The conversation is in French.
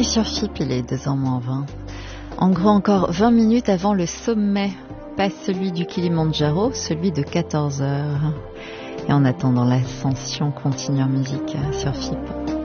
sur FIP, il est 2h-20. En gros, encore 20 minutes avant le sommet, pas celui du Kilimandjaro, celui de 14h. Et en attendant l'ascension continue en musique sur FIP.